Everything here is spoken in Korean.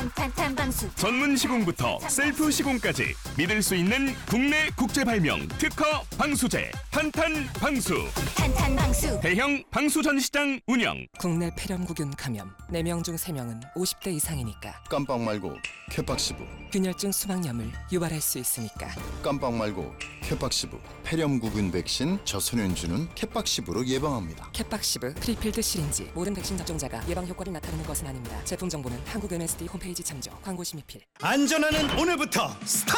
탄탄 방수. 전문 시공부터 셀프 시공까지 믿을 수 있는 국내 국제 발명 특허 방수제 탄탄 방수. 탄탄 방수. 대형 방수 전시장 운영. 국내 폐렴구균 감염 4명 중 3명은 50대 이상이니까. 깜빡 말고 케팍시브. 균열증 수막염을 유발할 수 있으니까. 깜빡 말고 케팍시브. 폐렴구균 백신 저소년주는 케팍시브로 예방합니다. 캣박시브 프리필드 시린지. 모든 백신 접종자가 예방 효과를 나타내는 것은 아닙니다. 제품 정보는 한국 MSD 홈페이지 참조. 광고 심의필. 안전하는 오늘부터 스타트!